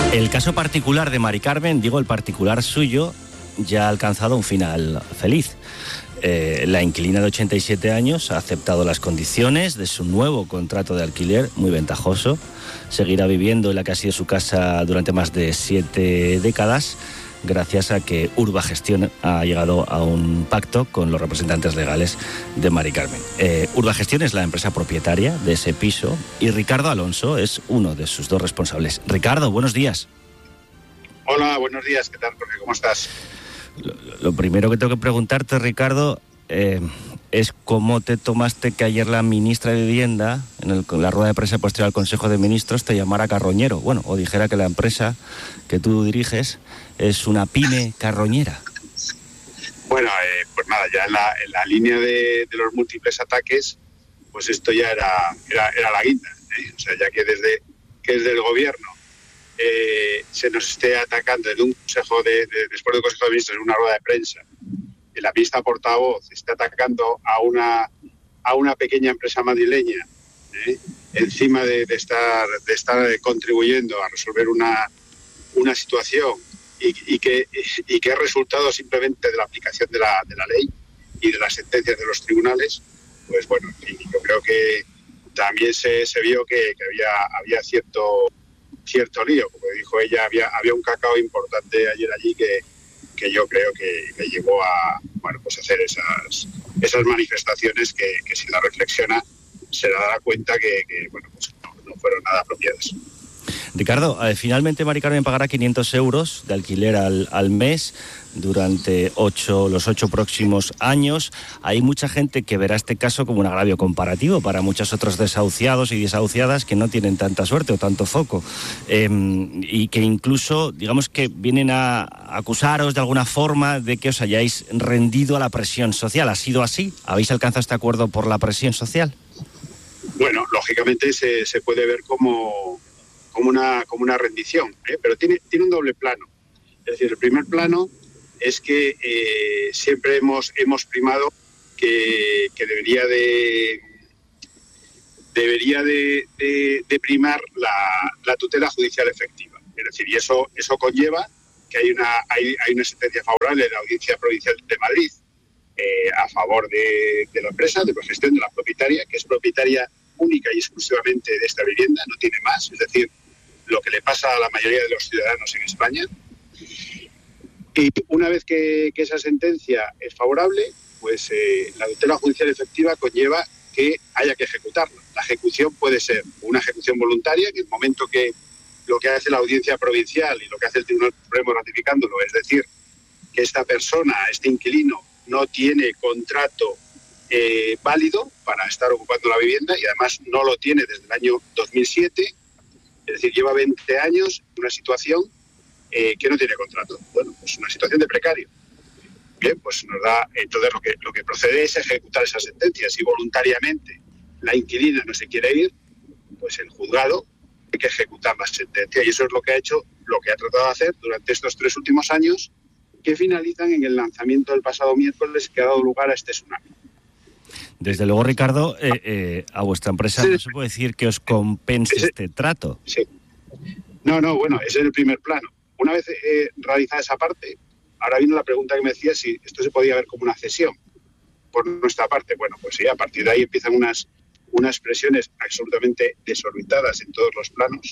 El caso particular de Mari Carmen, digo el particular suyo, ya ha alcanzado un final feliz. La inquilina de 87 años ha aceptado las condiciones de su nuevo contrato de alquiler, muy ventajoso. Seguirá viviendo en la que ha sido su casa durante más de 7 décadas, gracias a que Urbagestión ha llegado a un pacto con los representantes legales de Mari Carmen. Urbagestión es la empresa propietaria de ese piso y Ricardo Alonso es uno de sus 2 responsables. Ricardo, buenos días. Hola, buenos días. ¿Qué tal, Jorge? ¿Cómo estás? Lo primero que tengo que preguntarte, Ricardo, es cómo te tomaste que ayer la ministra de Vivienda, en la rueda de prensa posterior al Consejo de Ministros, te llamara carroñero. Bueno, o dijera que la empresa que tú diriges es una pyme carroñera. Bueno, pues nada, ya en la línea de los múltiples ataques, pues esto ya era la guinda, ¿eh? O sea, ya que desde el gobierno se nos esté atacando en un consejo después del Consejo de Ministros, en una rueda de prensa, que la ministra portavoz está atacando a una pequeña empresa madrileña, encima de estar contribuyendo a resolver una situación y que es resultado simplemente de la aplicación de la ley y de las sentencias de los tribunales, pues bueno, en fin, yo creo que también se vio que había cierto lío. Como dijo ella, había un cacao importante ayer allí que yo creo que llegó a hacer esas manifestaciones que si la reflexiona se dará cuenta que no fueron nada apropiadas. Ricardo, finalmente Mari Carmen pagará 500 euros de alquiler al mes durante los 8 próximos años. Hay mucha gente que verá este caso como un agravio comparativo para muchos otros desahuciados y desahuciadas que no tienen tanta suerte o tanto foco, y que incluso, digamos que vienen a acusaros de alguna forma de que os hayáis rendido a la presión social. ¿Ha sido así? ¿Habéis alcanzado este acuerdo por la presión social? Bueno, lógicamente se puede ver como una rendición, pero tiene un doble plano. Es decir, el primer plano es que siempre hemos primado que debería de primar la tutela judicial efectiva. Es decir, y eso conlleva que hay una sentencia favorable de la Audiencia Provincial de Madrid a favor de la empresa, de la gestión de la propietaria, que es propietaria única y exclusivamente de esta vivienda, no tiene más. Es decir, lo que le pasa a la mayoría de los ciudadanos en España. Y una vez que esa sentencia es favorable, pues la tutela judicial efectiva conlleva que haya que ejecutarla. La ejecución puede ser una ejecución voluntaria, que en el momento que lo que hace la Audiencia Provincial y lo que hace el Tribunal Supremo ratificándolo, es decir, que esta persona, este inquilino, no tiene contrato válido para estar ocupando la vivienda y además no lo tiene desde el año 2007, es decir, lleva 20 años en una situación que no tiene contrato. Bueno, pues una situación de precario. Bien, pues nos da, entonces lo que procede es ejecutar esa sentencia. Si voluntariamente la inquilina no se quiere ir, pues el juzgado hay que ejecutar la sentencia. Y eso es lo que ha tratado de hacer durante estos 3 últimos años, que finalizan en el lanzamiento del pasado miércoles que ha dado lugar a este tsunami. Desde luego, Ricardo, a vuestra empresa no se puede decir que os compense este trato. Sí. No, bueno, ese es el primer plano. Una vez realizada esa parte, ahora viene la pregunta que me decía si esto se podía ver como una cesión por nuestra parte. Bueno, pues sí, a partir de ahí empiezan unas presiones absolutamente desorbitadas en todos los planos,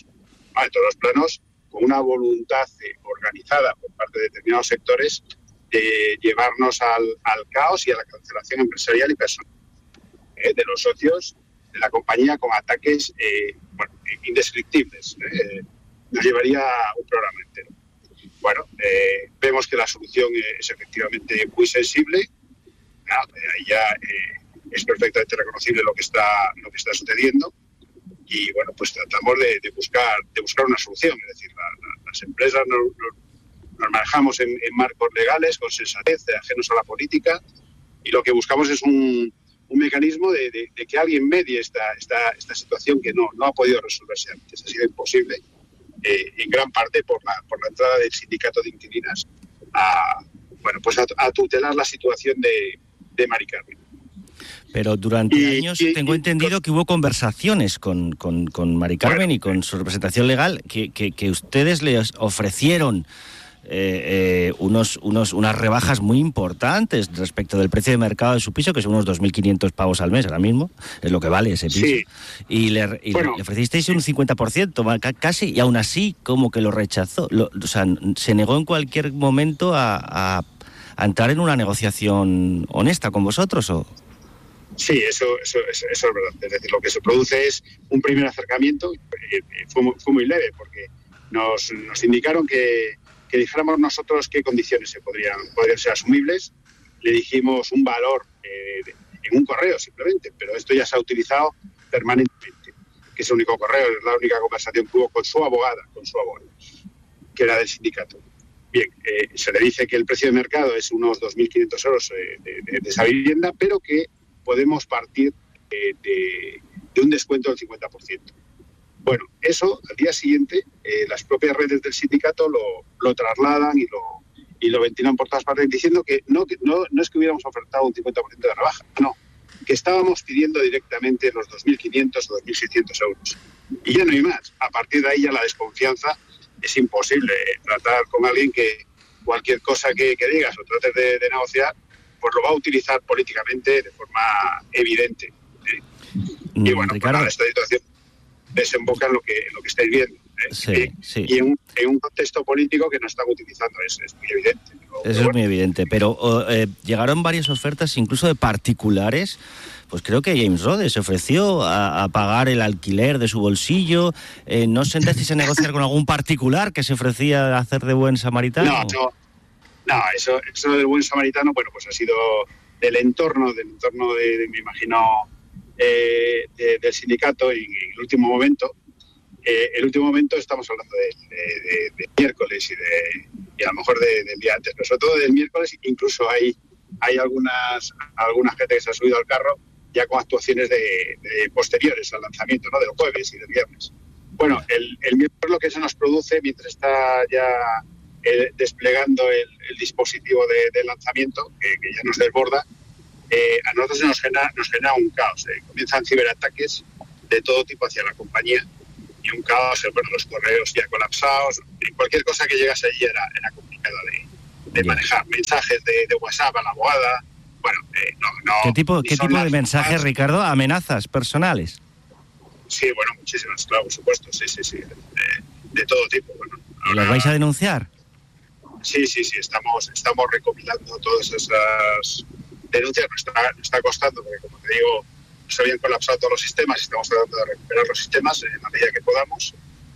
con una voluntad organizada por parte de determinados sectores de llevarnos al caos y a la cancelación empresarial y personal de los socios de la compañía, con ataques indescriptibles. Nos llevaría un programa entero. Bueno, vemos que la solución es efectivamente muy sensible. Ahí ya es perfectamente reconocible lo que está sucediendo y bueno, pues tratamos de buscar una solución. Es decir, las empresas nos manejamos en marcos legales con sensatez, ajenos a la política, y lo que buscamos es un mecanismo de que alguien medie esta situación que no ha podido resolverse antes. Ha sido imposible, en gran parte por la entrada del sindicato de inquilinas a tutelar la situación de Mari Carmen. Pero durante años tengo entendido que hubo conversaciones con Mari Carmen y con su representación legal que ustedes les ofrecieron unas rebajas muy importantes respecto del precio de mercado de su piso, que son unos 2.500 pavos al mes ahora mismo, es lo que vale ese piso. Sí. Y le ofrecisteis un 50% casi, y aún así como que lo rechazó. O sea, se negó en cualquier momento a entrar en una negociación honesta con vosotros, ¿o? Sí, eso es verdad. Es decir, lo que se produce es un primer acercamiento, fue muy leve, porque nos indicaron que dijéramos nosotros qué condiciones podrían ser asumibles. Le dijimos un valor en un correo simplemente, pero esto ya se ha utilizado permanentemente, que es el único correo, es la única conversación que hubo con su abogada, que era del sindicato. Bien, se le dice que el precio de mercado es unos 2.500 euros de esa vivienda, pero que podemos partir de un descuento del 50%. Bueno, eso al día siguiente las propias redes del sindicato lo trasladan y lo ventilan por todas partes diciendo que no es que hubiéramos ofertado un 50% de rebaja, no, que estábamos pidiendo directamente los 2.500 o 2.600 euros. Y ya no hay más. A partir de ahí ya la desconfianza es imposible tratar con alguien que cualquier cosa que digas o trates de negociar, pues lo va a utilizar políticamente de forma evidente. Y bueno, Ricardo, esta situación desemboca en lo que estáis viendo. Sí. Y en un contexto político que no están utilizando, es muy evidente. Eso es muy evidente, pero llegaron varias ofertas incluso de particulares. Pues creo que James Rhodes se ofreció a pagar el alquiler de su bolsillo. ¿No os sentasteis a negociar con algún particular que se ofrecía a hacer de buen samaritano? No, eso del buen samaritano, bueno, pues ha sido del entorno me imagino, del sindicato en el último momento. El último momento estamos hablando de miércoles y a lo mejor del día antes, pero sobre todo del miércoles. Incluso hay alguna gente que se ha subido al carro ya con actuaciones de posteriores al lanzamiento, ¿no? Del jueves y del viernes. Bueno, el miércoles lo que se nos produce mientras está ya desplegando el dispositivo de lanzamiento, que ya nos desborda, a nosotros nos genera un caos. Comienzan ciberataques de todo tipo hacia la compañía y un caos, los correos ya colapsados, y cualquier cosa que llegase allí era complicada de manejar. Mensajes de WhatsApp a la abogada, bueno, no. ¿Qué tipo de mensajes, Ricardo? ¿Amenazas personales? Sí, bueno, muchísimas, claro, por supuesto, sí, de todo tipo. Bueno, ahora, ¿las vais a denunciar? Sí, estamos recopilando todas esas denuncias. Nos está costando, porque como te digo, se habían colapsado todos los sistemas y estamos tratando de recuperar los sistemas en la medida que podamos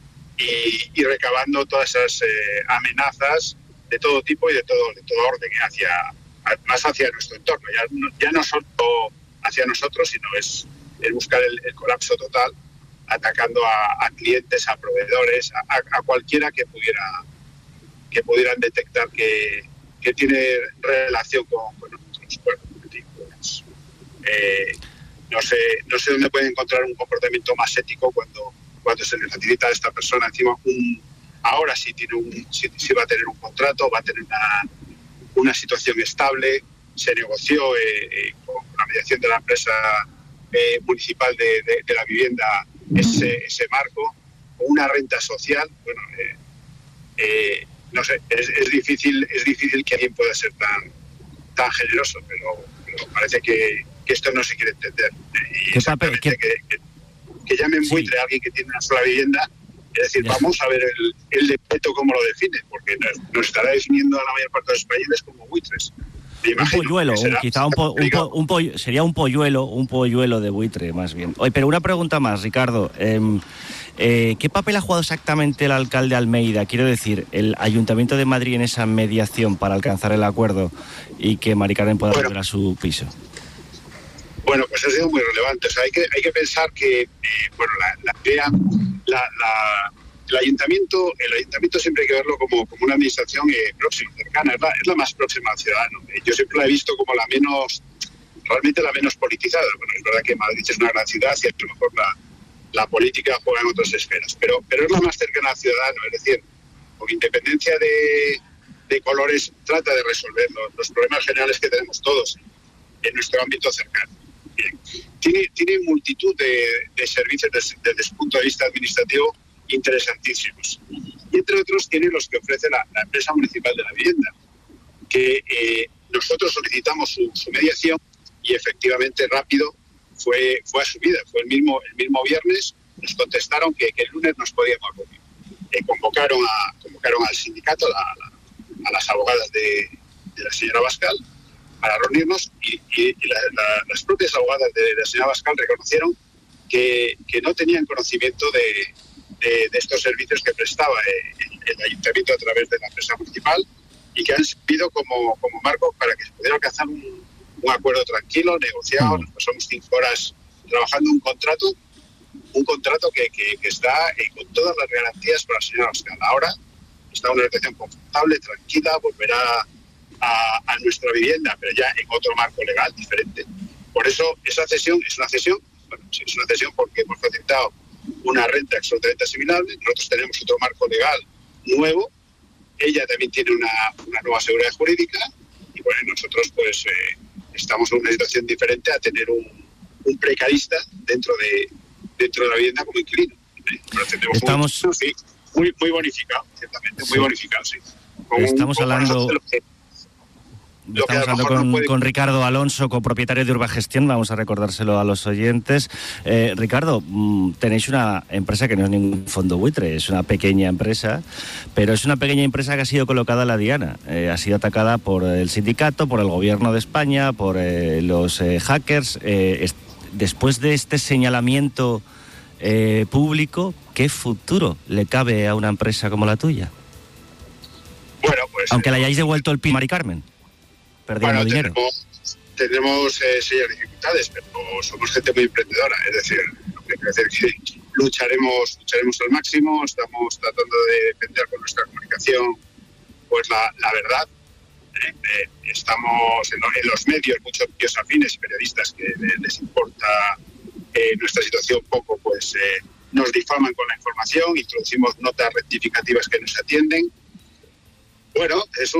y recabando todas esas amenazas de todo tipo y de todo orden, más hacia nuestro entorno. Ya no solo hacia nosotros, sino es buscar el colapso total, atacando a clientes, a proveedores, a cualquiera que pudieran detectar que tiene relación con nosotros. Bueno, pues, no sé dónde puede encontrar un comportamiento más ético cuando se le facilita a esta persona encima ahora sí sí va a tener un contrato, va a tener una situación estable. Se negoció con la mediación de la empresa municipal de la vivienda ese marco, una renta social. Bueno, no sé, es difícil que alguien pueda ser tan generoso, pero parece que esto no se quiere entender. Y que llamen buitre a alguien que tiene una sola vivienda. Es decir, vamos a ver el decreto cómo lo define, porque nos estará definiendo a la mayor parte de los españoles como buitres. Un polluelo, sería un polluelo de buitre, más bien. Oye, pero una pregunta más, Ricardo. ¿Qué papel ha jugado exactamente el alcalde Almeida? Quiero decir, el Ayuntamiento de Madrid en esa mediación para alcanzar el acuerdo y que Mari Carmen pueda volver a su piso. Bueno, pues ha sido muy relevante. O sea, hay que pensar que la idea, el ayuntamiento siempre hay que verlo como una administración próxima, cercana, es la más próxima al ciudadano. Yo siempre la he visto como realmente la menos politizada. Bueno, es verdad que Madrid es una gran ciudad y a lo mejor la política juega en otras esferas, pero es la más cercana al ciudadano, es decir, con independencia de colores, trata de resolver los problemas generales que tenemos todos en nuestro ámbito cercano. Bien. Tiene multitud de servicios desde el punto de vista administrativo interesantísimos. Y entre otros tiene los que ofrece la empresa municipal de la vivienda, que nosotros solicitamos su mediación y efectivamente rápido fue asumida. Fue el mismo viernes, nos contestaron que el lunes nos podíamos reunir. Convocaron al sindicato, a las abogadas de la señora Bascal, para reunirnos y las propias abogadas de la señora Bascal reconocieron que no tenían conocimiento de estos servicios que prestaba el ayuntamiento a través de la empresa municipal y que han servido como marco para que se pudiera alcanzar un acuerdo tranquilo, negociado. Nos pasamos 5 horas trabajando un contrato que está con todas las garantías para la señora Bascal. Ahora está en una situación confortable, tranquila, volverá a nuestra vivienda, pero ya en otro marco legal diferente. Por eso esa cesión es una cesión. Bueno, sí, es una cesión porque hemos facilitado una renta absolutamente asimilable. Nosotros tenemos otro marco legal nuevo. Ella también tiene una nueva seguridad jurídica y bueno, nosotros pues estamos en una situación diferente a tener un precarista dentro de la vivienda como inquilino. Estamos muy bonificado, ciertamente, muy bonificado, sí. Estamos hablando con Ricardo Alonso, copropietario de Urbagestión. Vamos a recordárselo a los oyentes. Ricardo, tenéis una empresa que no es ningún fondo buitre, es una pequeña empresa, pero es una pequeña empresa que ha sido colocada a la diana. Ha sido atacada por el sindicato, por el gobierno de España, por los hackers. Después de este señalamiento público, ¿qué futuro le cabe a una empresa como la tuya? Bueno, pues... Aunque le hayáis devuelto el PIB, Mari Carmen, perdiendo dinero. Tenemos serias dificultades, pero somos gente muy emprendedora. Es decir, lo que quiere decir que lucharemos al máximo. Estamos tratando de defender con nuestra comunicación pues la verdad. Estamos en los medios, muchos medios afines y periodistas que les importa nuestra situación poco, pues nos difaman con la información, introducimos notas rectificativas que nos atienden. Bueno, es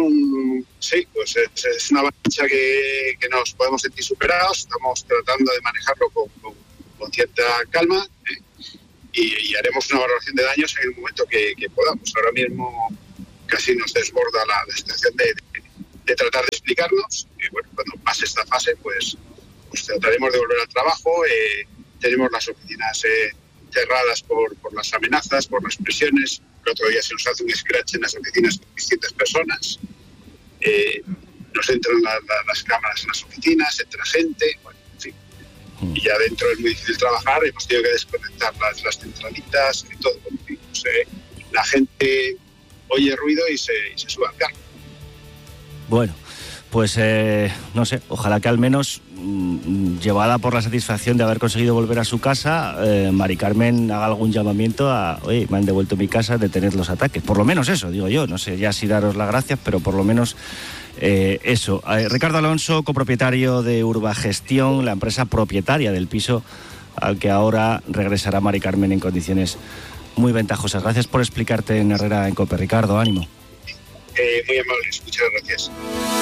una avalancha que nos podemos sentir superados. Estamos tratando de manejarlo con cierta calma y haremos una valoración de daños en el momento que podamos. Ahora mismo casi nos desborda la situación de tratar de explicarnos. Y bueno, cuando pase esta fase, pues trataremos de volver al trabajo. Tenemos las oficinas cerradas por las amenazas, por las presiones. El otro día se nos hace un scratch en las oficinas con distintas personas. Nos entran las cámaras en las oficinas, entra gente, bueno, en fin. Y ya dentro es muy difícil trabajar, hemos tenido que desconectar las centralitas y todo. En fin, pues, la gente oye ruido y se sube al carro. Bueno, pues no sé, ojalá que al menos llevada por la satisfacción de haber conseguido volver a su casa, Mari Carmen haga algún llamamiento oye, me han devuelto mi casa, detener los ataques. Por lo menos eso, digo yo, no sé ya si daros las gracias, pero por lo menos eso. Ricardo Alonso, copropietario de Urbagestión, la empresa propietaria del piso al que ahora regresará Mari Carmen en condiciones muy ventajosas. Gracias por explicarte en Herrera en COPE, Ricardo, ánimo. Muy amables, muchas gracias.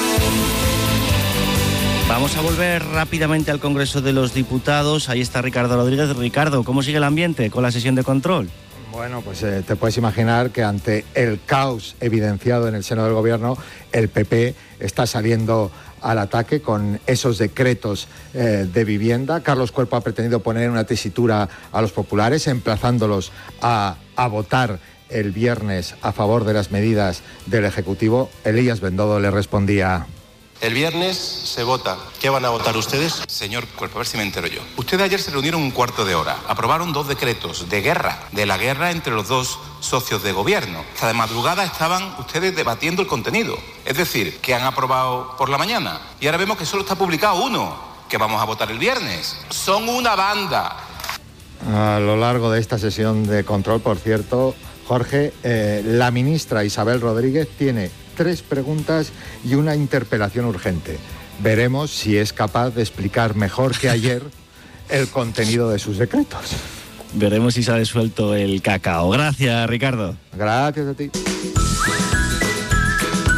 Vamos a volver rápidamente al Congreso de los Diputados. Ahí está Ricardo Rodríguez. Ricardo, ¿cómo sigue el ambiente con la sesión de control? Bueno, pues te puedes imaginar que ante el caos evidenciado en el seno del Gobierno, el PP está saliendo al ataque con esos decretos de vivienda. Carlos Cuerpo ha pretendido poner una tesitura a los populares, emplazándolos a votar el viernes a favor de las medidas del Ejecutivo. Elías Bendodo le respondía: el viernes se vota. ¿Qué van a votar ustedes? Señor Cuerpo, a ver si me entero yo. Ustedes ayer se reunieron un cuarto de hora. Aprobaron 2 decretos de la guerra entre los 2 socios de gobierno. Hasta de madrugada estaban ustedes debatiendo el contenido. Es decir, que han aprobado por la mañana. Y ahora vemos que solo está publicado uno, que vamos a votar el viernes. Son una banda. A lo largo de esta sesión de control, por cierto, Jorge, la ministra Isabel Rodríguez tiene 3 preguntas y una interpelación urgente. Veremos si es capaz de explicar mejor que ayer el contenido de sus decretos. Veremos si sale suelto el cacao. Gracias, Ricardo. Gracias a ti.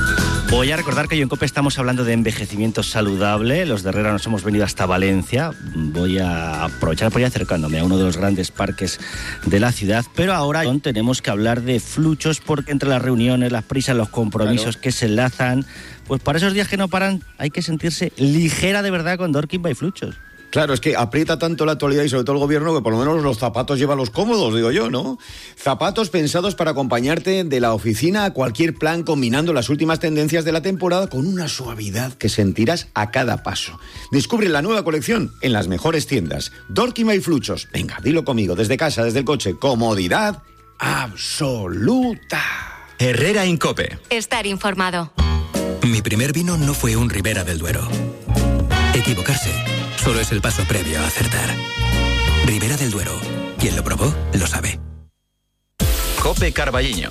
Voy a recordar que hoy en COPE estamos hablando de envejecimiento saludable. Los de Herrera nos hemos venido hasta Valencia. Voy a aprovechar por ir acercándome a uno de los grandes parques de la ciudad. Pero ahora tenemos que hablar de fluchos, porque entre las reuniones, las prisas, los compromisos que se enlazan, pues para esos días que no paran hay que sentirse ligera de verdad con Dorking by Fluchos. Claro, es que aprieta tanto la actualidad y sobre todo el gobierno que por lo menos los zapatos llévalos cómodos, digo yo, ¿no? Zapatos pensados para acompañarte de la oficina a cualquier plan, combinando las últimas tendencias de la temporada con una suavidad que sentirás a cada paso. Descubre la nueva colección en las mejores tiendas. Dorking by Fluchos. Venga, dilo conmigo, desde casa, desde el coche. Comodidad absoluta. Herrera en COPE. Estar informado. Mi primer vino no fue un Ribera del Duero. Equivocarse solo es el paso previo a acertar. Ribera del Duero. Quien lo probó, lo sabe. COPE Carballiño.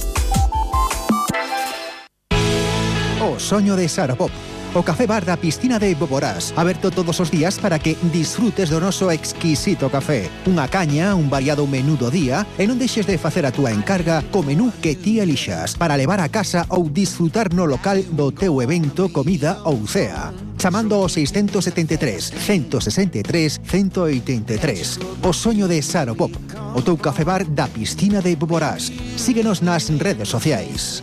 O soño de Saropop. O café bar da piscina de Boborás, aberto todos os días para que disfrutes do noso exquisito café. Unha caña, un variado menú do día, e non deixes de facer a túa encarga co menú que ti elixas para levar a casa ou disfrutar no local do teu evento, comida ou cea. Chamando ao 673 163 183. O soño de Saropop, o teu café bar da piscina de Boborás. Síguenos nas redes sociais.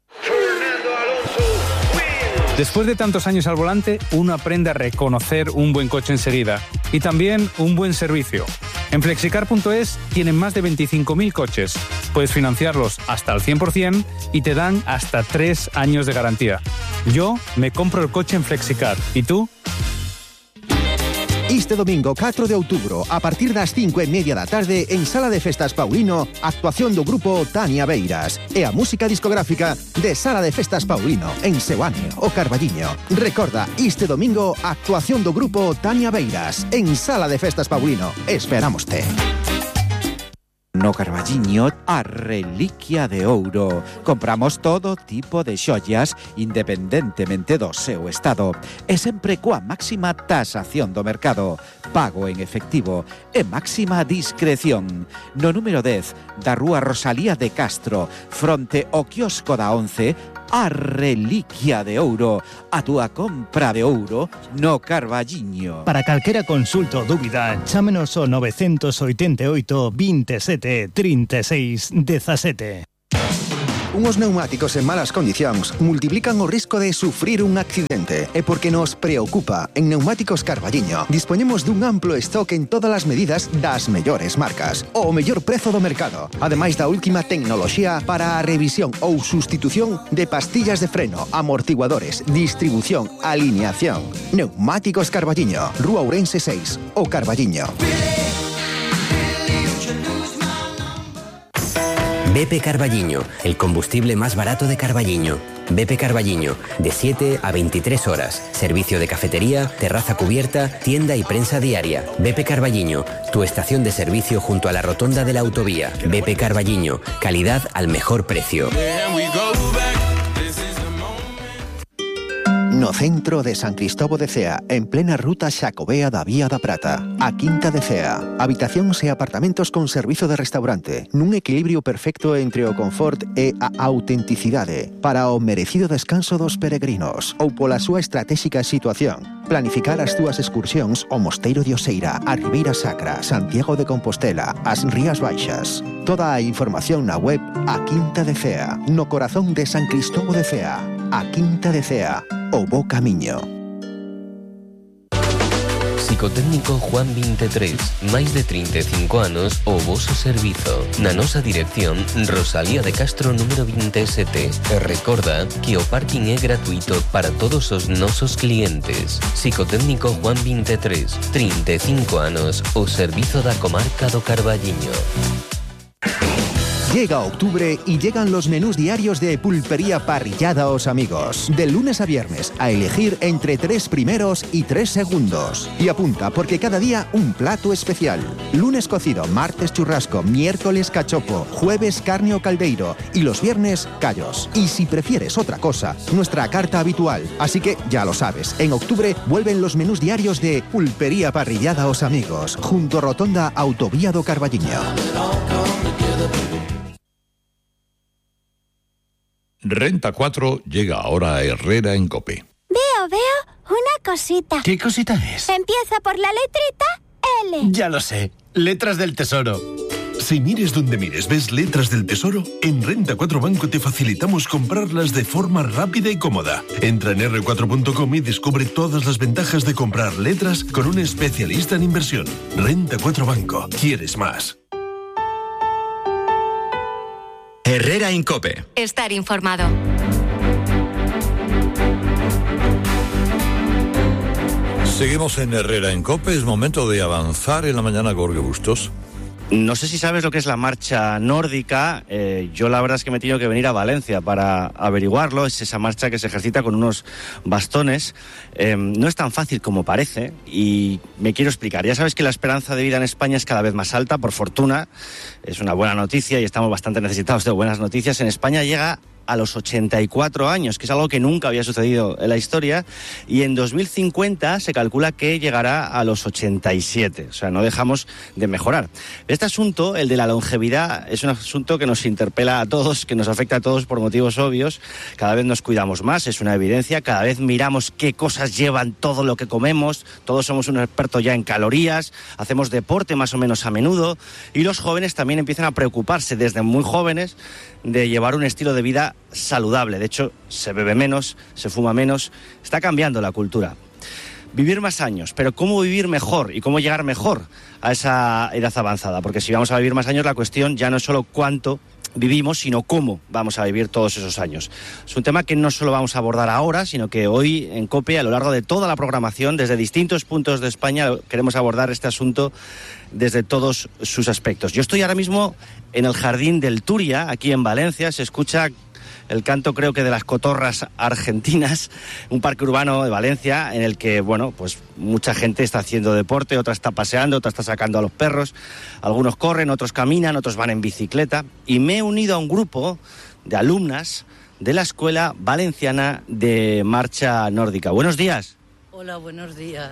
Después de tantos años al volante, uno aprende a reconocer un buen coche enseguida y también un buen servicio. En Flexicar.es tienen más de 25.000 coches. Puedes financiarlos hasta al 100% y te dan hasta 3 años de garantía. Yo me compro el coche en Flexicar. ¿Y tú? Este domingo 4 de outubro, a partir das 5:30 da tarde, en Sala de Festas Paulino, actuación do grupo Tania Beiras e a música discográfica de Sala de Festas Paulino, en Seoane, o Carballiño. Recorda, este domingo, actuación do grupo Tania Beiras, en Sala de Festas Paulino. Esperámoste. No Carballiño, a reliquia de ouro. Compramos todo tipo de xoias independentemente do seu estado e sempre coa máxima tasación do mercado, pago en efectivo e máxima discreción. No número 10 da Rúa Rosalía de Castro, fronte ao quiosco da 11, a reliquia de ouro, a túa compra de ouro no Carballiño. Para calquera consulta ou dúbida, chámenos ao 988 27 36 17. Unos neumáticos en malas condicións multiplican o risco de sufrir un accidente. E porque nos preocupa, en Neumáticos Carballiño dispoñemos dun amplo stock en todas as medidas das mellores marcas, o mellor prezo do mercado, ademais da última tecnoloxía para a revisión ou sustitución de pastillas de freno, amortiguadores, distribución, alineación. Neumáticos Carballiño, Rúa Ourense 6, o Carballiño. BP Carballiño, el combustible más barato de Carballiño. BP Carballiño, de 7 a 23 horas. Servicio de cafetería, terraza cubierta, tienda y prensa diaria. BP Carballiño, tu estación de servicio junto a la rotonda de la autovía. BP Carballiño, calidad al mejor precio. No centro de San Cristóbal de Cea, en plena ruta Xacobea da Vía da Prata, a Quinta de Cea. Habitacións e apartamentos con servizo de restaurante, nun equilibrio perfecto entre o confort e a autenticidade, para o merecido descanso dos peregrinos, ou pola súa estratégica situación. Planificar as túas excursións ao Mosteiro de Oseira, a Ribeira Sacra, Santiago de Compostela, as Rías Baixas. Toda a información na web A Quinta de Cea, no corazón de San Cristóbal de Cea. A Quinta de Cea, o bo camiño. Psicotécnico Juan 23, máis de 35 anos o voso servizo. Na nosa dirección, Rosalía de Castro número 27. E recorda que o parking é gratuito para todos os nosos clientes. Psicotécnico Juan 23, 35 anos o servizo da comarca do Carballiño. Llega octubre y llegan los menús diarios de Pulpería Parrillada Os Amigos. De lunes a viernes, a elegir entre 3 primeros y 3 segundos. Y apunta, porque cada día un plato especial. Lunes cocido, martes churrasco, miércoles cachopo, jueves carne o caldeiro y los viernes callos. Y si prefieres otra cosa, nuestra carta habitual. Así que ya lo sabes, en octubre vuelven los menús diarios de Pulpería Parrillada Os Amigos, junto a Rotonda Autovía do Carballiño. Renta 4 llega ahora a Herrera en COPE. Veo una cosita. ¿Qué cosita es? Empieza por la letrita L. Ya lo sé, letras del tesoro. Si mires donde mires, ves letras del tesoro, en Renta 4 Banco te facilitamos comprarlas de forma rápida y cómoda. Entra en r4.com y descubre todas las ventajas de comprar letras con un especialista en inversión. Renta 4 Banco. ¿Quieres más? Herrera en COPE. Estar informado. Seguimos en Herrera en COPE. Es momento de avanzar en la mañana, Jorge Bustos. No sé si sabes lo que es la marcha nórdica. Yo la verdad es que me he tenido que venir a Valencia para averiguarlo. Es esa marcha que se ejercita con unos bastones. No es tan fácil como parece y me quiero explicar. Ya sabes que la esperanza de vida en España es cada vez más alta, por fortuna. Es una buena noticia y estamos bastante necesitados de buenas noticias. En España llega a los 84 años, que es algo que nunca había sucedido en la historia, y en 2050 se calcula que llegará a los 87, o sea, no dejamos de mejorar. Este asunto, el de la longevidad, es un asunto que nos interpela a todos, que nos afecta a todos por motivos obvios. Cada vez nos cuidamos más, es una evidencia, cada vez miramos qué cosas llevan todo lo que comemos, todos somos unos expertos ya en calorías, hacemos deporte más o menos a menudo, y los jóvenes también empiezan a preocuparse desde muy jóvenes de llevar un estilo de vida saludable. De hecho, se bebe menos, se fuma menos, está cambiando la cultura. Vivir más años, pero ¿cómo vivir mejor y cómo llegar mejor a esa edad avanzada? Porque si vamos a vivir más años, la cuestión ya no es solo cuánto vivimos, sino cómo vamos a vivir todos esos años. Es un tema que no solo vamos a abordar ahora, sino que hoy en COPE, a lo largo de toda la programación, desde distintos puntos de España, queremos abordar este asunto desde todos sus aspectos. Yo estoy ahora mismo en el Jardín del Turia, aquí en Valencia. Se escucha el canto, creo que de las cotorras argentinas, un parque urbano de Valencia en el que, bueno, pues mucha gente está haciendo deporte, otra está paseando, otra está sacando a los perros, algunos corren, otros caminan, otros van en bicicleta, y me he unido a un grupo de alumnas de la Escuela Valenciana de Marcha Nórdica. Buenos días. Hola, buenos días.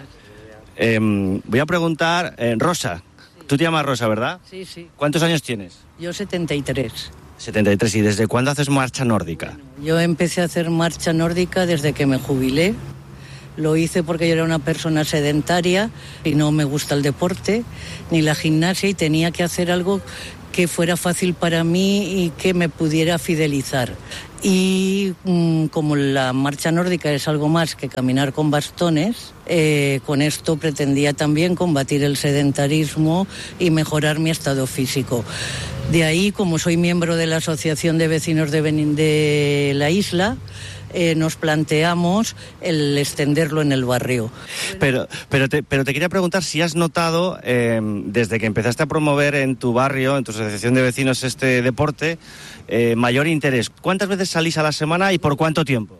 Voy a preguntar, Rosa, tú te llamas Rosa, ¿verdad? Sí, sí. ¿Cuántos años tienes? Yo 73. 73. ¿Y desde cuándo haces marcha nórdica? Yo empecé a hacer marcha nórdica desde que me jubilé. Lo hice porque yo era una persona sedentaria y no me gusta el deporte ni la gimnasia, y tenía que hacer algo que fuera fácil para mí y que me pudiera fidelizar. Y como la marcha nórdica es algo más que caminar con bastones, con esto pretendía también combatir el sedentarismo y mejorar mi estado físico. De ahí, como soy miembro de la Asociación de Vecinos de la isla, nos planteamos el extenderlo en el barrio. Pero te quería preguntar si has notado, desde que empezaste a promover en tu barrio, en tu asociación de vecinos, este deporte, mayor interés. ¿Cuántas veces salís a la semana y por cuánto tiempo?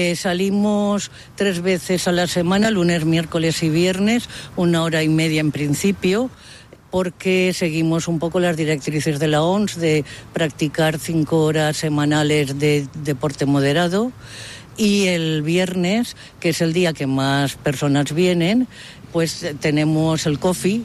Salimos 3 veces a la semana, lunes, miércoles y viernes, 1 hora y media en principio, porque seguimos un poco las directrices de la OMS de practicar 5 horas semanales de deporte moderado. Y el viernes, que es el día que más personas vienen, pues tenemos el coffee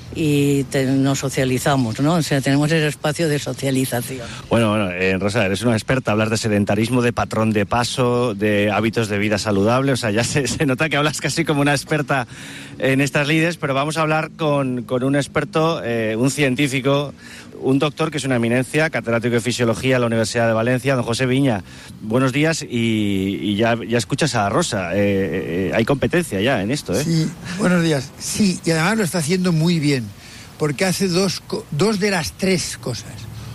y nos socializamos, ¿no? O sea, tenemos ese espacio de socialización. Bueno, Rosa, eres una experta, hablas de sedentarismo, de patrón de paso, de hábitos de vida saludable, o sea, ya se nota que hablas casi como una experta en estas lides, pero vamos a hablar con un experto, un científico, un doctor que es una eminencia, catedrático de Fisiología en la Universidad de Valencia, don José Viña. Buenos días, y ya escuchas a Rosa, hay competencia ya en esto, ¿eh? Sí, buenos días. Sí, y además lo está haciendo muy bien, porque hace dos de las 3 cosas.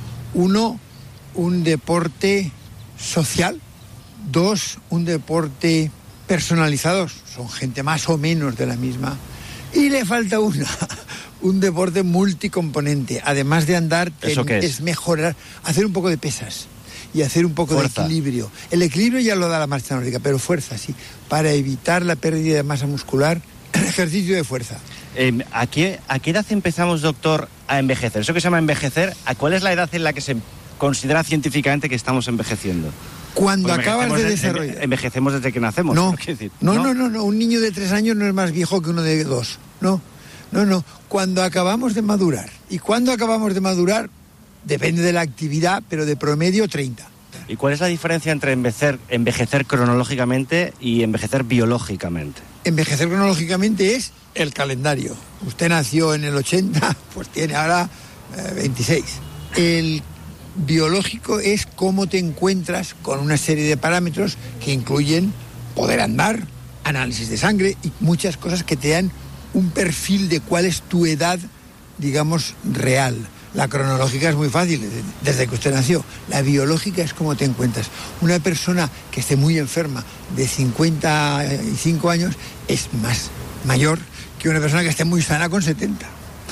1, un deporte social. 2, un deporte personalizado, son gente más o menos de la misma. Y le falta una, un deporte multicomponente. Además de andar, ¿eso qué es mejorar, hacer un poco de pesas y hacer un poco fuerza. De equilibrio. El equilibrio ya lo da la marcha nórdica, pero fuerza, sí, para evitar la pérdida de masa muscular, ejercicio de fuerza. ¿A qué edad empezamos, doctor, a envejecer? Eso que se llama envejecer, ¿a cuál es la edad en la que se considera científicamente que estamos envejeciendo? Cuando porque acabas de desarrollar. Envejecemos desde que nacemos. No, decir, no. Un niño de 3 años no es más viejo que uno de 2. No. Cuando acabamos de madurar. Y cuando acabamos de madurar, depende de la actividad, pero de promedio 30. ¿Y cuál es la diferencia entre envejecer cronológicamente y envejecer biológicamente? Envejecer cronológicamente es el calendario. Usted nació en el 80, pues tiene ahora 26. El biológico es cómo te encuentras con una serie de parámetros que incluyen poder andar, análisis de sangre y muchas cosas que te dan un perfil de cuál es tu edad, digamos, real. La cronológica es muy fácil, desde que usted nació. La biológica es cómo te encuentras. Una persona que esté muy enferma de 55 años es más mayor que una persona que esté muy sana con 70.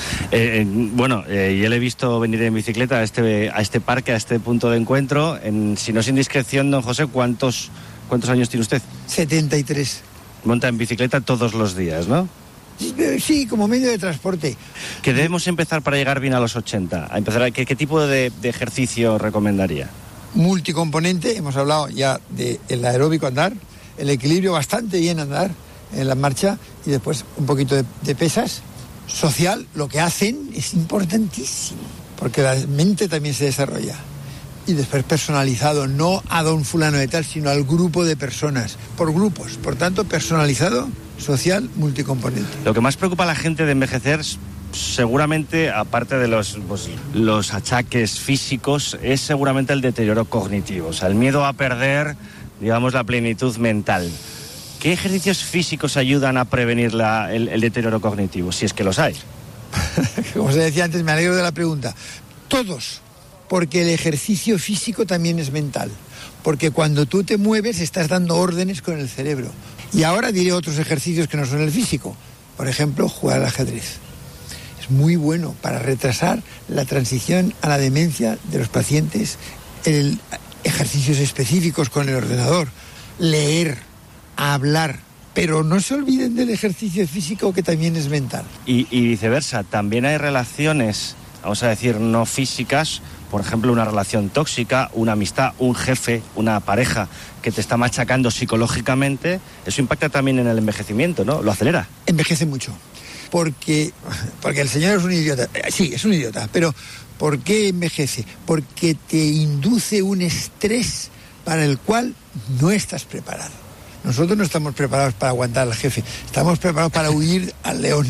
Yo le he visto venir en bicicleta a este parque, a este punto de encuentro. Si no es indiscreción, don José, ¿cuántos años tiene usted? 73. Monta en bicicleta todos los días, ¿no? Sí, como medio de transporte. ¿Qué debemos empezar para llegar bien a los 80? ¿Qué tipo de ejercicio recomendaría? Multicomponente, hemos hablado ya del aeróbico andar, el equilibrio bastante bien andar en la marcha y después un poquito de pesas. Social, lo que hacen es importantísimo, porque la mente también se desarrolla. Y después personalizado, no a don fulano de tal, sino al grupo de personas, por grupos. Por tanto, personalizado, social, multicomponente. Lo que más preocupa a la gente de envejecer, seguramente, aparte de los achaques físicos, es seguramente el deterioro cognitivo, o sea, el miedo a perder, digamos, la plenitud mental. ¿Qué ejercicios físicos ayudan a prevenir el deterioro cognitivo, si es que los hay? Como se decía antes, me alegro de la pregunta. Todos, porque el ejercicio físico también es mental. Porque cuando tú te mueves estás dando órdenes con el cerebro. Y ahora diré otros ejercicios que no son el físico. Por ejemplo, jugar al ajedrez. Es muy bueno para retrasar la transición a la demencia de los pacientes. Ejercicios específicos con el ordenador. Leer. A hablar, pero no se olviden del ejercicio físico que también es mental. Y viceversa, también hay relaciones, vamos a decir, no físicas, por ejemplo, una relación tóxica, una amistad, un jefe, una pareja que te está machacando psicológicamente, eso impacta también en el envejecimiento, ¿no? ¿Lo acelera? Envejece mucho, porque el señor es un idiota, sí, es un idiota, pero ¿por qué envejece? Porque te induce un estrés para el cual no estás preparado. Nosotros no estamos preparados para aguantar al jefe, estamos preparados para huir al león.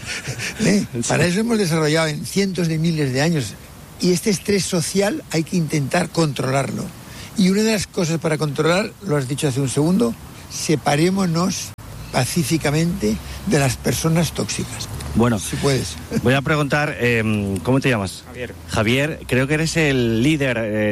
Para eso hemos desarrollado en cientos de miles de años. Y este estrés social hay que intentar controlarlo. Y una de las cosas para controlar, lo has dicho hace un segundo, separémonos pacíficamente de las personas tóxicas. Bueno, si puedes. Voy a preguntar, ¿cómo te llamas? Javier. Javier, creo que eres el líder,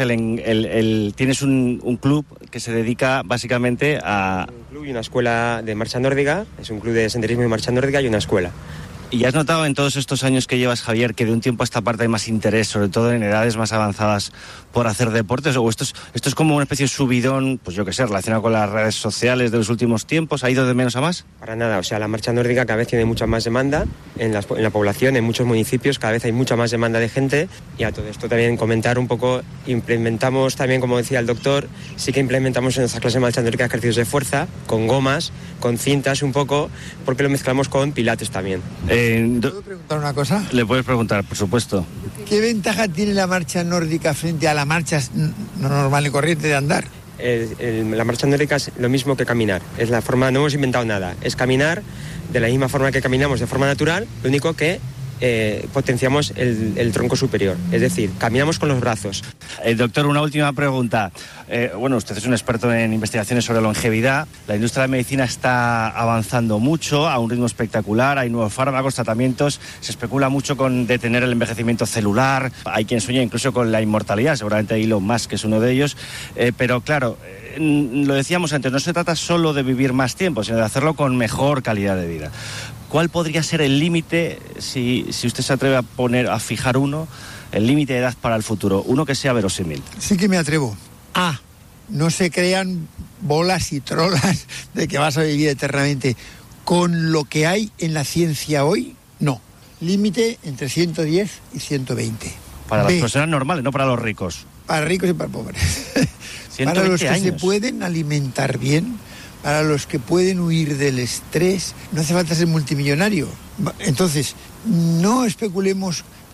tienes un club que se dedica básicamente a... Un club y una escuela de marcha nórdica, es un club de senderismo y marcha nórdica y una escuela. ¿Y has notado en todos estos años que llevas, Javier, que de un tiempo a esta parte hay más interés, sobre todo en edades más avanzadas, por hacer deportes? ¿O esto es como una especie de subidón, pues yo qué sé, relacionado con las redes sociales de los últimos tiempos? ¿Ha ido de menos a más? Para nada, o sea, la marcha nórdica cada vez tiene mucha más demanda en la población, en muchos municipios, cada vez hay mucha más demanda de gente. Y a todo esto también comentar un poco, implementamos también, como decía el doctor, sí que implementamos en nuestra clase de marcha nórdica ejercicios de fuerza, con gomas, con cintas un poco, porque lo mezclamos con pilates también. ¿Puedo preguntar una cosa? Le puedes preguntar, por supuesto. ¿Qué ventaja tiene la marcha nórdica frente a la marcha normal y corriente de andar? La marcha nórdica es lo mismo que caminar. Es la forma, no hemos inventado nada. Es caminar de la misma forma que caminamos de forma natural, lo único que potenciamos el tronco superior, es decir, caminamos con los brazos. Doctor, una última pregunta. Usted es un experto en investigaciones sobre longevidad. La industria de la medicina está avanzando mucho, a un ritmo espectacular, hay nuevos fármacos, tratamientos, se especula mucho con detener el envejecimiento celular, hay quien sueña incluso con la inmortalidad, seguramente Elon Musk es uno de ellos, pero claro, lo decíamos antes, no se trata solo de vivir más tiempo, sino de hacerlo con mejor calidad de vida. ¿Cuál podría ser el límite, si usted se atreve a fijar uno, el límite de edad para el futuro? Uno que sea verosímil. Sí que me atrevo. No se crean bolas y trolas de que vas a vivir eternamente. Con lo que hay en la ciencia hoy, no. Límite entre 110 y 120. Para las personas normales, no para los ricos. Para ricos y para pobres. Para los que se pueden alimentar bien, para los que pueden huir del estrés, no hace falta ser multimillonario. Entonces, no especulemos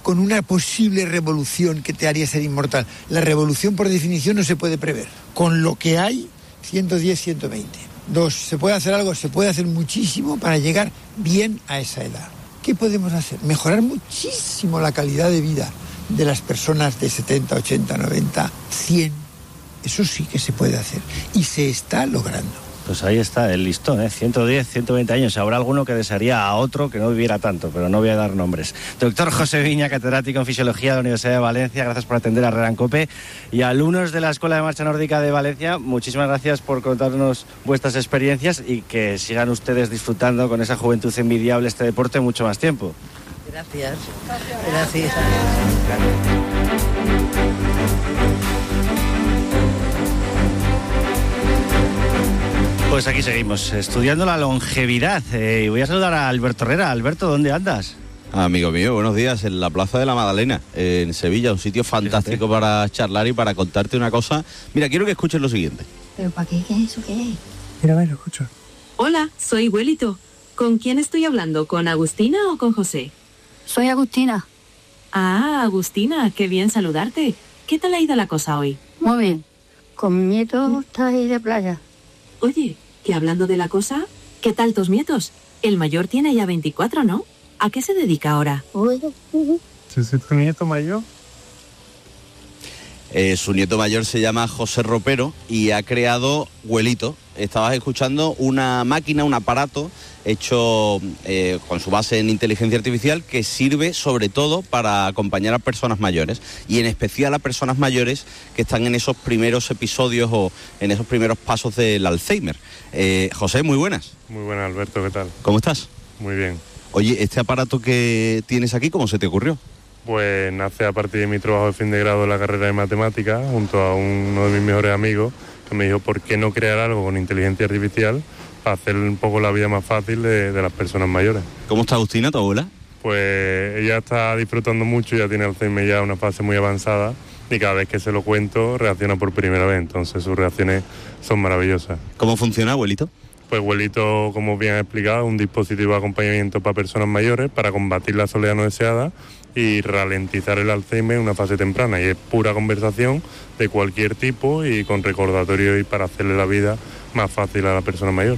con una posible revolución que te haría ser inmortal. La revolución, por definición, no se puede prever. Con lo que hay, 110, 120. 2, ¿se puede hacer algo? Se puede hacer muchísimo para llegar bien a esa edad. ¿Qué podemos hacer? Mejorar muchísimo la calidad de vida de las personas de 70, 80, 90, 100. Eso sí que se puede hacer y se está logrando. Pues ahí está el listón, 110, 120 años. Habrá alguno que desearía a otro que no viviera tanto, pero no voy a dar nombres. Doctor José Viña, catedrático en Fisiología de la Universidad de Valencia, gracias por atender a Herrera en COPE. Y alumnos de la Escuela de Marcha Nórdica de Valencia, muchísimas gracias por contarnos vuestras experiencias y que sigan ustedes disfrutando con esa juventud envidiable este deporte mucho más tiempo. Gracias. Gracias. Pues aquí seguimos, estudiando la longevidad. Y voy a saludar a Alberto Herrera. Alberto, ¿dónde andas? Amigo mío, buenos días, en la Plaza de la Magdalena, en Sevilla, un sitio fantástico para charlar y para contarte una cosa. Mira, quiero que escuches lo siguiente. ¿Pero para qué? ¿Qué es eso? ¿Qué es? Mira, lo escucho. Hola, soy Huelito. ¿Con quién estoy hablando? ¿Con Agustina o con José? Soy Agustina. Ah, Agustina, qué bien saludarte. ¿Qué tal ha ido la cosa hoy? Muy bien. Con mi nieto está ahí de playa. Oye, que hablando de la cosa, ¿qué tal tus nietos? El mayor tiene ya 24, ¿no? ¿A qué se dedica ahora? ¿Es tu nieto mayor? Su nieto mayor se llama José Ropero y ha creado Huelito. Estabas escuchando una máquina, un aparato hecho con su base en inteligencia artificial que sirve sobre todo para acompañar a personas mayores y en especial a personas mayores que están en esos primeros episodios o en esos primeros pasos del Alzheimer. José, muy buenas. Muy buenas, Alberto, ¿qué tal? ¿Cómo estás? Muy bien. Oye, ¿este aparato que tienes aquí, cómo se te ocurrió? Pues nace a partir de mi trabajo de fin de grado en la carrera de matemáticas, junto a uno de mis mejores amigos, que me dijo, ¿por qué no crear algo con inteligencia artificial para hacer un poco la vida más fácil de las personas mayores? ¿Cómo está Agustina, tu abuela? Pues ella está disfrutando mucho, ya tiene Alzheimer ya una fase muy avanzada y cada vez que se lo cuento reacciona por primera vez, entonces sus reacciones son maravillosas. ¿Cómo funciona, abuelito? Pues Huelito, como bien ha explicado, un dispositivo de acompañamiento para personas mayores para combatir la soledad no deseada y ralentizar el Alzheimer en una fase temprana. Y es pura conversación de cualquier tipo y con recordatorio y para hacerle la vida más fácil a la persona mayor.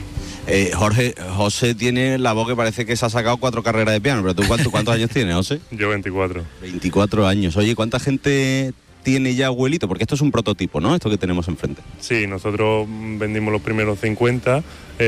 José tiene la voz que parece que se ha sacado 4 carreras de piano, pero ¿tú cuántos años tienes, José? Yo 24. 24 años. Oye, ¿cuánta gente tiene ya Huelito? Porque esto es un prototipo, ¿no? Esto que tenemos enfrente. Sí, nosotros vendimos los primeros 50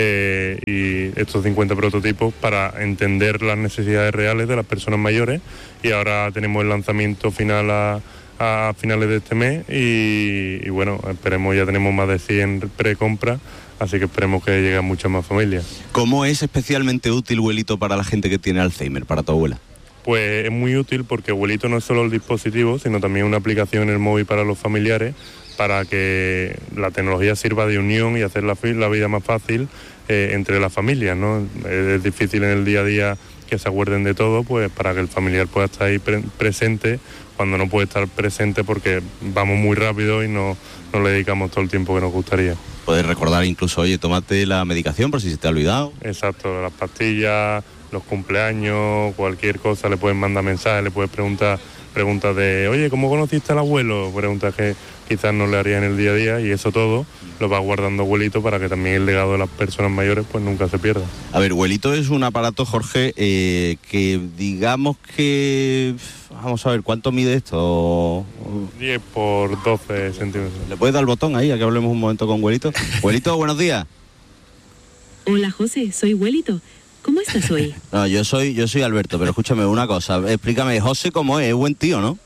y estos 50 prototipos para entender las necesidades reales de las personas mayores y ahora tenemos el lanzamiento final a finales de este mes y bueno, esperemos, ya tenemos más de 100 precompras, así que esperemos que lleguen muchas más familias. ¿Cómo es especialmente útil Huelito para la gente que tiene Alzheimer, para tu abuela? Pues es muy útil porque Huelito no es solo el dispositivo, sino también una aplicación en el móvil para los familiares, para que la tecnología sirva de unión y hacer la vida más fácil entre las familias, ¿no? Es difícil en el día a día que se acuerden de todo, pues para que el familiar pueda estar ahí presente cuando no puede estar presente porque vamos muy rápido y no le dedicamos todo el tiempo que nos gustaría. Puedes recordar incluso, oye, tómate la medicación por si se te ha olvidado. Exacto, las pastillas, los cumpleaños, cualquier cosa, le pueden mandar mensajes, le puedes preguntas de, oye, ¿cómo conociste al abuelo? Preguntas que quizás no le haría en el día a día y eso todo lo va guardando Huelito para que también el legado de las personas mayores pues nunca se pierda. A ver, Huelito es un aparato, Jorge, que digamos que... Vamos a ver, ¿cuánto mide esto? 10 por 12 centímetros. ¿Le puedes dar el botón ahí a que hablemos un momento con Huelito? Huelito, buenos días. Hola, José, soy Huelito. ¿Cómo estás hoy? No, yo soy Alberto, pero escúchame una cosa. Explícame, José, ¿cómo es? Es buen tío, ¿no?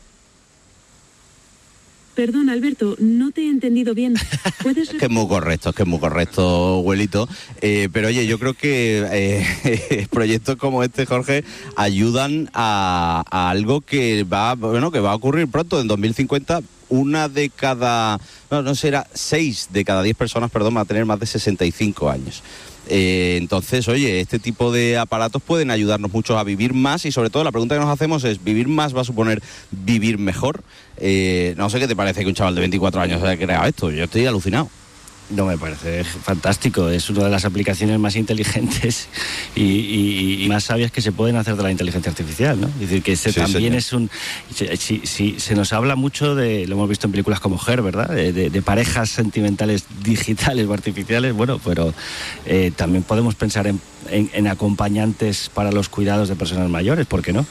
Perdón, Alberto, no te he entendido bien. ¿Puedes... Es que es muy correcto, Huelito. Pero oye, yo creo que proyectos como este, Jorge, ayudan a algo que va a ocurrir pronto, en 2050. Seis de cada 10 personas, van a tener más de 65 años. Entonces, oye, este tipo de aparatos pueden ayudarnos mucho a vivir más y sobre todo la pregunta que nos hacemos es, ¿vivir más va a suponer vivir mejor? No sé qué te parece que un chaval de 24 años haya creado esto, yo estoy alucinado. No, me parece fantástico. Es una de las aplicaciones más inteligentes y más sabias que se pueden hacer de la inteligencia artificial, ¿no? Es decir, que también es un... se nos habla mucho de, lo hemos visto en películas como Her, ¿verdad? De parejas sentimentales digitales o artificiales, bueno, pero también podemos pensar en acompañantes para los cuidados de personas mayores, ¿por qué no?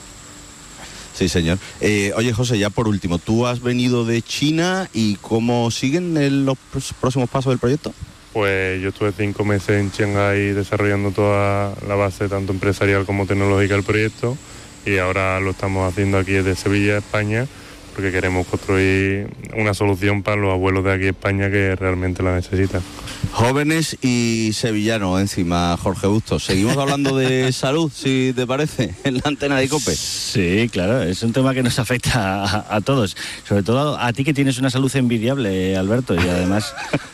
Sí, señor. Oye, José, ya por último, tú has venido de China y ¿cómo siguen los próximos pasos del proyecto? Pues yo estuve 5 meses en Shanghái desarrollando toda la base, tanto empresarial como tecnológica del proyecto, y ahora lo estamos haciendo aquí desde Sevilla, España, porque queremos construir una solución para los abuelos de aquí en España que realmente la necesitan. Jóvenes y sevillanos encima, Jorge Bustos. Seguimos hablando de salud, si te parece, en la antena de COPE. Sí, claro, es un tema que nos afecta a todos, sobre todo a ti que tienes una salud envidiable, Alberto, y además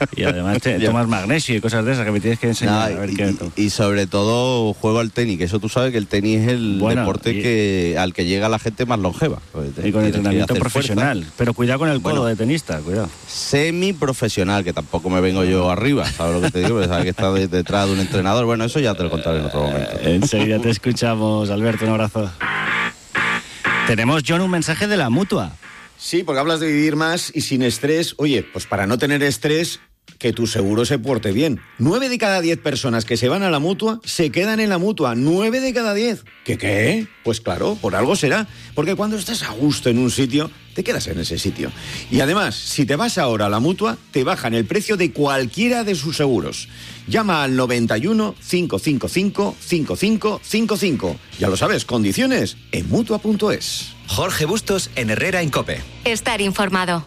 tomas magnesio y cosas de esas que me tienes que enseñar. Y sobre todo juego al tenis, que eso tú sabes que el tenis es el deporte al que llega la gente más longeva. Y con entrenamiento profesional, pero cuidado con el codo de tenista, cuidado. Semiprofesional, que tampoco me vengo yo arriba, ¿sabes lo que te digo? Porque sabes que está detrás de un entrenador. Bueno, eso ya te lo contaré en otro momento. Enseguida te escuchamos, Alberto, un abrazo. Tenemos, John, un mensaje de la Mutua. Sí, porque hablas de vivir más y sin estrés. Oye, pues para no tener estrés, que tu seguro se porte bien. 9 de cada 10 personas que se van a la Mutua se quedan en la Mutua. 9 de cada 10. ¿Qué? Pues claro, por algo será. Porque cuando estás a gusto en un sitio, te quedas en ese sitio. Y además, si te vas ahora a la Mutua, te bajan el precio de cualquiera de sus seguros. Llama al 91 555 5555. Ya lo sabes, condiciones en Mutua.es. Jorge Bustos en Herrera en COPE. Estar informado.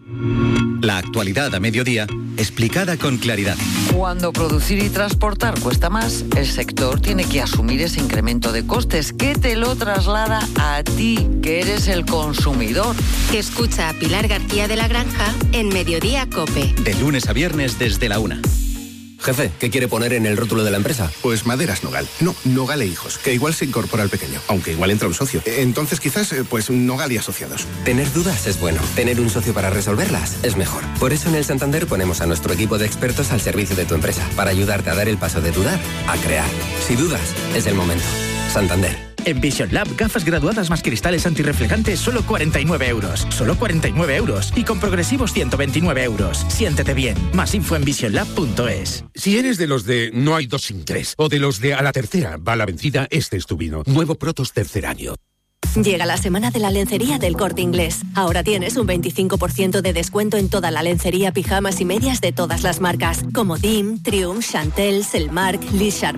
La actualidad a mediodía, explicada con claridad. Cuando producir y transportar cuesta más, el sector tiene que asumir ese incremento de costes que te lo traslada a ti, que eres el consumidor. Escucha a Pilar García de la Granja en Mediodía COPE. De lunes a viernes desde la 1. Jefe, ¿qué quiere poner en el rótulo de la empresa? Pues Maderas Nogal. No, Nogal e Hijos, que igual se incorpora al pequeño, aunque igual entra un socio. Entonces quizás, pues Nogal y Asociados. Tener dudas es bueno. Tener un socio para resolverlas es mejor. Por eso en el Santander ponemos a nuestro equipo de expertos al servicio de tu empresa, para ayudarte a dar el paso de dudar a crear. Si dudas, es el momento. Santander. En Vision Lab, gafas graduadas más cristales antirreflejantes, solo 49 euros. Solo 49 euros. Y con progresivos 129 euros. Siéntete bien. Más info en visionlab.es. Si eres de los de no hay dos sin tres, o de los de a la tercera va la vencida, este es tu vino. Nuevo Protos tercer año. Llega la semana de la lencería del Corte Inglés. Ahora tienes un 25% de descuento en toda la lencería, pijamas y medias de todas las marcas, como Dim, Triumph, Chantel, Selmark, Lee Sharp